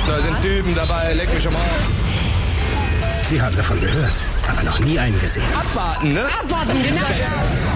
Da sind Typen dabei, leck mich am Arsch. Sie haben davon gehört, aber noch nie einen gesehen. Abwarten, ne? Abwarten, genau.